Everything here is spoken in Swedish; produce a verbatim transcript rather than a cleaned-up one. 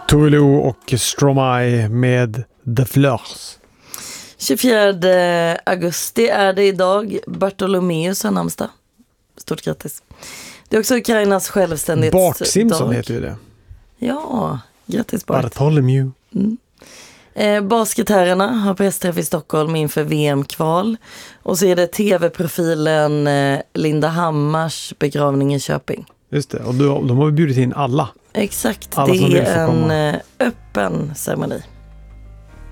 Tove Lo och Stromae med The Fleurs. tjugofjärde augusti är det idag. Bartolomeus har namnsdag. Stort grattis. Det är också Ukrainas självständighetsdag. Bart Simpson heter ju det. Ja, grattis Bart. Bartholomew. Mm. Eh, basketherrarna har pressträff i Stockholm inför V M-kval. Och så är det tv-profilen eh, Linda Hammars begravning i Köping. Just det, och de, de har bjudit in alla. Exakt, alla det som vill är få komma. en eh, öppen ceremoni.